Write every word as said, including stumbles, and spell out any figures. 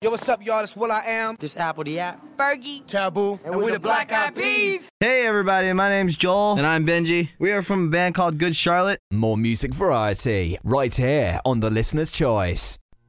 Yo, what's up, y'all? It's Will I Am. This Apple the App. Fergie. Taboo. And, and we're, we're the Black, Black Eyed Peas. Hey everybody, my name's Joel. And I'm Benji. We are from a band called Good Charlotte. More music variety right here on The Listener's Choice.